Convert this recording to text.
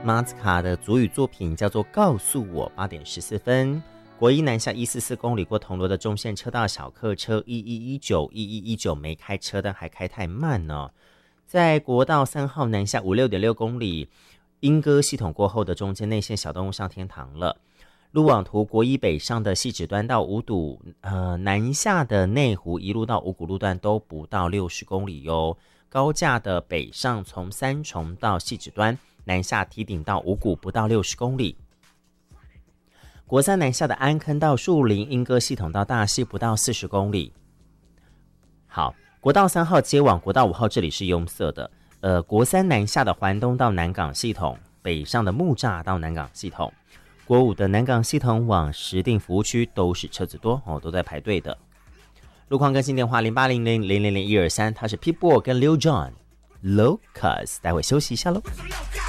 马子卡的族语作品叫做《告诉我》，8点14分。国一南下144公里过铜锣的中线车道小客车1119没开车灯，还开太慢呢。在国道3号南下56.6公里莺歌系统过后的中间内线小动物上天堂了。路网图国一北上的汐止端到五堵，南下的内湖一路到五股路段都不到60公里哟。高架的北上从三重到汐止端，南下堤顶到五股不到60公里。国三南下的安坑到树林莺歌系统到大溪不到40公里。好，国道3号接往国道5号，这里是拥塞的。国三南下的环东到南港系统，北上的木栅到南港系统。国5的南港系统往石碇服务区都是车子多都在排队的。路况更新电话0800000123，他是 Pitbull 跟 Lil Jon Locus， 待会休息一下咯。